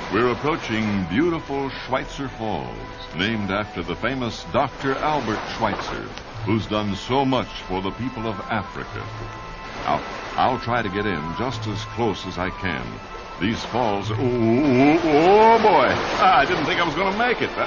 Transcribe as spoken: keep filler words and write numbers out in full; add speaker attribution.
Speaker 1: We're approaching beautiful Schweitzer Falls, named after the famous Doctor Albert Schweitzer, who's done so much for the people of Africa. Now, I'll try to get in just as close as I can. These falls... Oh, oh, oh boy! I didn't think I was going to make it.